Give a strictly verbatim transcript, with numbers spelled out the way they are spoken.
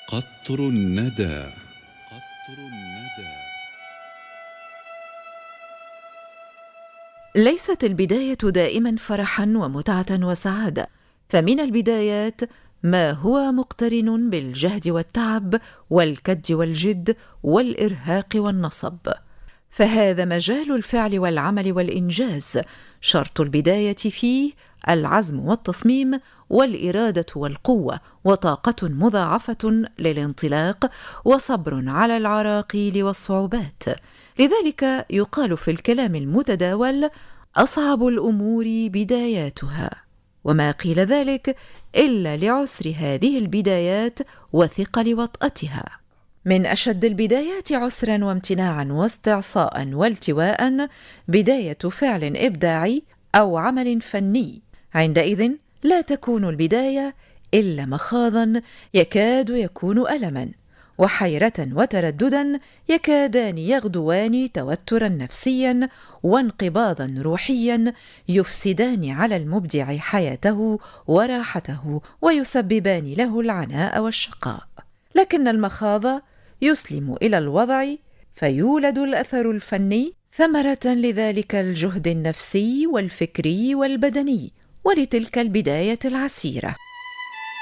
قطر الندى. قطر الندى. ليست البداية دائما فرحا ومتعة وسعادة، فمن البدايات ما هو مقترن بالجهد والتعب والكد والجد والإرهاق والنصب، فهذا مجال الفعل والعمل والإنجاز، شرط البداية فيه العزم والتصميم والإرادة والقوة وطاقة مضاعفة للانطلاق وصبر على العراقيل والصعوبات. لذلك يقال في الكلام المتداول: أصعب الأمور بداياتها، وما قيل ذلك إلا لعسر هذه البدايات وثقل وطأتها. من أشد البدايات عسراً وامتناعاً واستعصاءً والتواءً بداية فعل إبداعي أو عمل فني، عندئذ لا تكون البداية إلا مخاضاً يكاد يكون ألماً، وحيرة وتردداً يكادان يغدوان توتراً نفسياً وانقباضاً روحياً يفسدان على المبدع حياته وراحته ويسببان له العناء والشقاء. لكن المخاض يسلم إلى الوضع فيولد الأثر الفني ثمرة لذلك الجهد النفسي والفكري والبدني ولتلك البداية العسيرة.